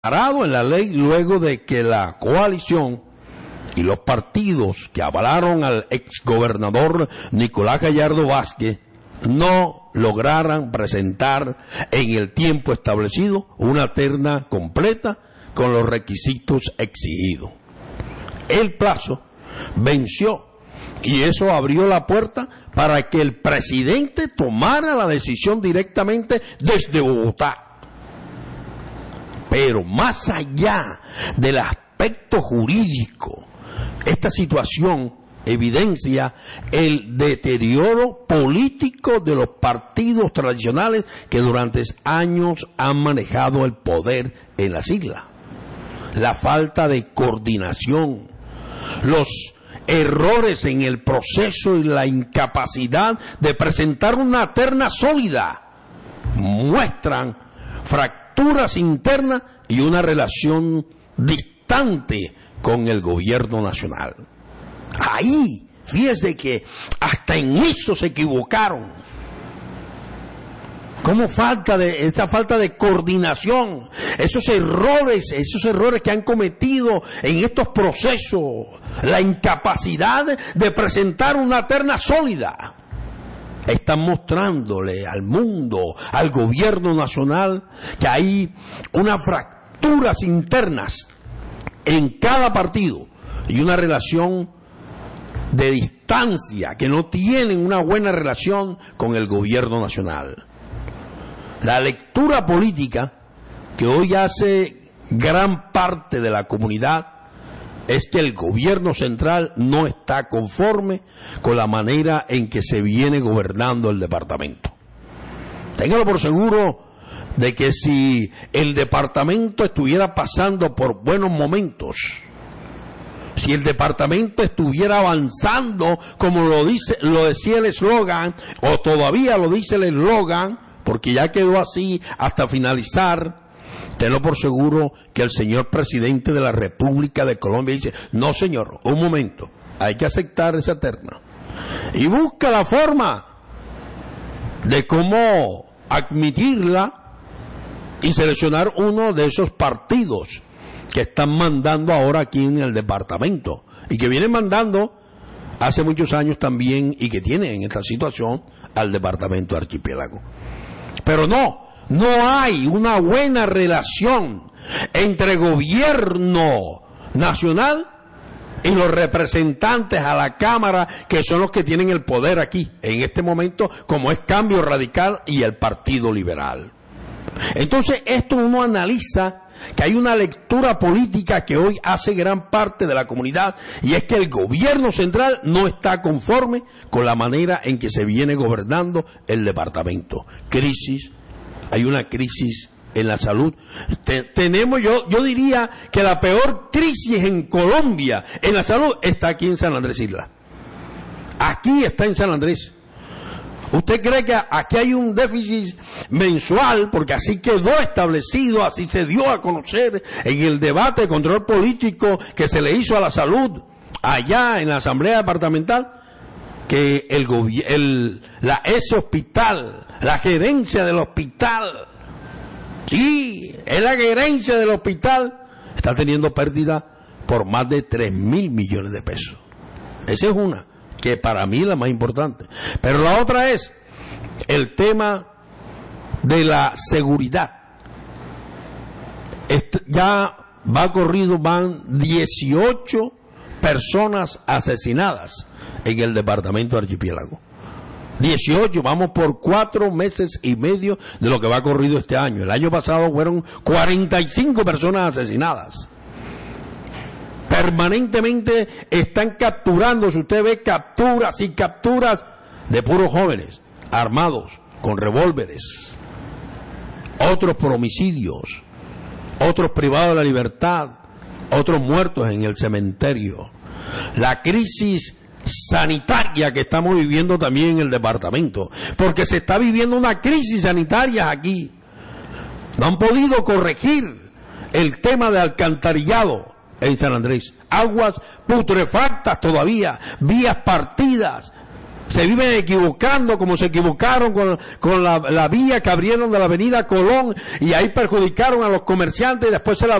parado en la ley luego de que la coalición y los partidos que avalaron al exgobernador Nicolás Gallardo Vázquez no lograran presentar en el tiempo establecido una terna completa con los requisitos exigidos. El plazo venció y eso abrió la puerta para que el presidente tomara la decisión directamente desde Bogotá. Pero más allá del aspecto jurídico, esta situación evidencia el deterioro político de los partidos tradicionales que durante años han manejado el poder en las islas. La falta de coordinación, los errores en el proceso y la incapacidad de presentar una terna sólida muestran fracturas internas y una relación distante con el gobierno nacional. Ahí, fíjese que hasta en eso se equivocaron. ¿Cómo esa falta de coordinación, esos errores que han cometido en estos procesos, la incapacidad de presentar una terna sólida, están mostrándole al mundo, al gobierno nacional, que hay unas fracturas internas en cada partido y una relación de distancia, que no tienen una buena relación con el gobierno nacional. La lectura política que hoy hace gran parte de la comunidad es que el gobierno central no está conforme con la manera en que se viene gobernando el departamento. Téngalo por seguro de que si el departamento estuviera pasando por buenos momentos, si el departamento estuviera avanzando como lo decía el eslogan, o todavía lo dice el eslogan, porque ya quedó así hasta finalizar, tenlo por seguro que el señor presidente de la República de Colombia dice: no señor, un momento, hay que aceptar esa terna, y busca la forma de cómo admitirla y seleccionar uno de esos partidos que están mandando ahora aquí en el departamento y que vienen mandando hace muchos años también, y que tienen en esta situación al departamento de Archipiélago. Pero no hay una buena relación entre gobierno nacional y los representantes a la Cámara, que son los que tienen el poder aquí en este momento, como es Cambio Radical y el Partido Liberal. Entonces esto uno analiza que hay una lectura política que hoy hace gran parte de la comunidad, y es que el gobierno central no está conforme con la manera en que se viene gobernando el departamento. Hay una crisis en la salud. Tenemos, yo diría que la peor crisis en Colombia en la salud está aquí en San Andrés Isla. Aquí está en San Andrés. ¿Usted cree que aquí hay un déficit mensual? Porque así quedó establecido, así se dio a conocer en el debate de control político que se le hizo a la salud allá en la Asamblea Departamental, que ese hospital, la gerencia del hospital, sí, es la gerencia del hospital, está teniendo pérdida por más de 3.000 millones de pesos. Esa es una, que para mí es la más importante. Pero la otra es el tema de la seguridad. Ya van 18 personas asesinadas en el departamento de Archipiélago. 18, vamos por 4 meses y medio de lo que va corrido este año. El año pasado fueron 45 personas asesinadas. Permanentemente están capturando, si usted ve capturas y capturas de puros jóvenes, armados, con revólveres, otros por homicidios, otros privados de la libertad, otros muertos en el cementerio. La crisis sanitaria que estamos viviendo también en el departamento, porque se está viviendo una crisis sanitaria aquí. No han podido corregir el tema de alcantarillado en San Andrés, aguas putrefactas todavía, vías partidas, se viven equivocando como se equivocaron con la vía que abrieron de la avenida Colón y ahí perjudicaron a los comerciantes y después se la